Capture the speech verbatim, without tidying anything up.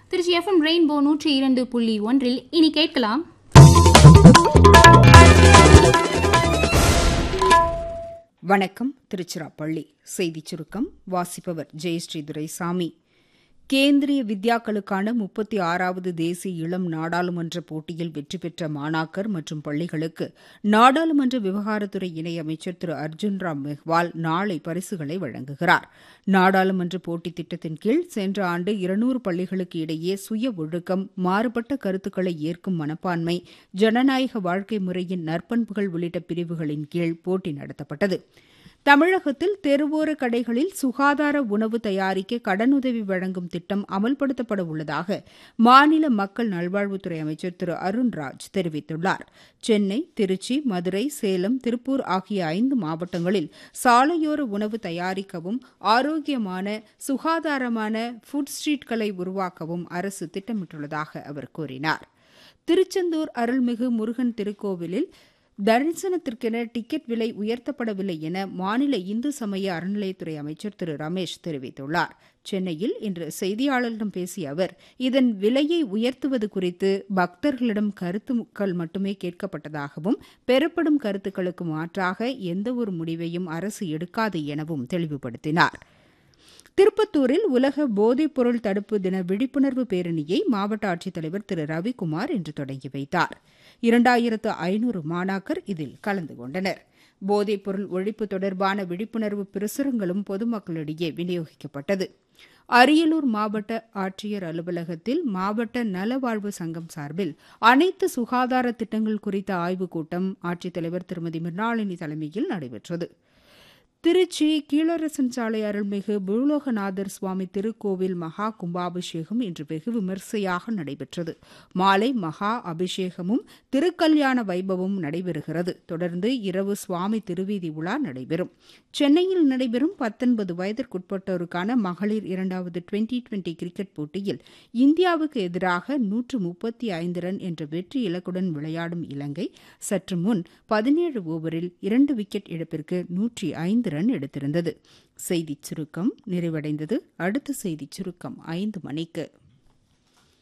Trichy FM rainbow நூற்றி இரண்டு புள்ளி ஒன்றில் இனி கேட்கலாம். வணக்கம். திருச்சிராப்பள்ளி செய்திச் சுருக்கம் வாசிப்பவர் ஜெயஸ்ரீ துரைசாமி. கேந்திரிய வித்யாக்களுக்கான முப்பத்தி ஆறாவது தேசிய இளம் நாடாளுமன்ற போட்டியில் வெற்றி பெற்ற மாணாக்கர் மற்றும் பள்ளிகளுக்கு நாடாளுமன்ற விவகாரத்துறை இணையமைச்சர் திரு அர்ஜுன் ராம் மெஹ்வால் நாளை பரிசுகளை வழங்குகிறார். நாடாளுமன்ற போட்டி திட்டத்தின் கீழ் சென்ற ஆண்டு இருநூறு பள்ளிகளுக்கு இடையே சுய ஒழுக்கம், மாறுபட்ட கருத்துக்களை ஏற்கும் மனப்பான்மை, ஜனநாயக வாழ்க்கை முறையின் நற்பண்புகள் உள்ளிட்ட பிரிவுகளின் கீழ் போட்டி நடத்தப்பட்டது. தமிழகத்தில் தெருவோர கடைகளில் சுகாதார உணவு தயாரிக்க கடனுதவி வழங்கும் திட்டம் அமல்படுத்தப்பட உள்ளதாக மாநில மக்கள் நல்வாழ்வுத்துறை அமைச்சர் திரு அருண்ராஜ் தெரிவித்துள்ளார். சென்னை, திருச்சி, மதுரை, சேலம், திருப்பூர் ஆகிய ஐந்து மாவட்டங்களில் சாலையோர உணவு தயாரிக்கவும் ஆரோக்கியமான சுகாதாரமான ஃபுட் ஸ்ட்ரீட்களை உருவாக்கவும் அரசு திட்டமிட்டுள்ளதாக அவர் கூறினார். திருச்செந்தூர் அருள்மிகு முருகன் திருக்கோவிலில் தரிசனத்திற்கென டிக்கெட் விலை உயர்த்தப்படவில்லை என மாநில இந்து சமய அறநிலையத்துறை அமைச்சர் திரு ரமேஷ் தெரிவித்துள்ளார். சென்னையில் இன்று செய்தியாளர்களிடம் பேசிய அவர், இதன் விலையை உயர்த்துவது குறித்து பக்தர்களிடம் கருத்துக்கள் மட்டுமே கேட்கப்பட்டதாகவும், பெறப்படும் கருத்துக்களுக்கு மாற்றாக எந்தவொரு முடிவையும் அரசு எடுக்காது எனவும் தெளிவுபடுத்தினார். திருப்பத்தூரில் உலக போதைப்பொருள் தடுப்பு தின விழிப்புணர்வு பேரணியை மாவட்ட ஆட்சித்தலைவர் திரு ரவிக்குமார் இன்று தொடங்கி வைத்தார். இரண்டாயிரத்து ஐநூறு மாணாக்கர் இதில் கலந்து கொண்டனர். போதைப்பொருள் ஒழிப்பு தொடர்பான விழிப்புணர்வு பிரசுரங்களும் பொதுமக்களிடையே விநியோகிக்கப்பட்டது. அரியலூர் மாவட்ட ஆட்சியர் அலுவலகத்தில் மாவட்ட நலவாழ்வு சங்கம் சார்பில் அனைத்து சுகாதார திட்டங்கள் குறித்த ஆய்வுக் கூட்டம் ஆட்சித்தலைவர் திருமதி மிர்னாளினி தலைமையில் நடைபெற்றது. திருச்சி கீழரசன் சாலை அருள்மிகு பூலோகநாதர் சுவாமி திருக்கோவில் மகா கும்பாபிஷேகம் இன்று வெகு விமரிசையாக நடைபெற்றது. மாலை மகா அபிஷேகமும் திருக்கல்யாண வைபவமும் நடைபெறுகிறது. தொடர்ந்து இரவு சுவாமி திருவீதி உலா நடைபெறும். சென்னையில் நடைபெறும் பத்தொன்பது வயதிற்குட்பட்டோருக்கான மகளிர் இரண்டாவது டுவெண்டி டுவெண்டி கிரிக்கெட் போட்டியில் இந்தியாவுக்கு எதிராக நூற்று முப்பத்தி ஐந்து ரன் என்ற வெற்றி இலக்குடன் விளையாடும் இலங்கை சற்று முன் பதினேழு ஓவரில் இரண்டு விக்கெட் இழப்பிற்கு நூற்றி ஐந்து ரன் எடுத்திருந்தது. செய்திச் சுருக்கம் நிறைவடைந்தது. அடுத்த செய்திச் சுருக்கம் ஐந்து மணிக்கு.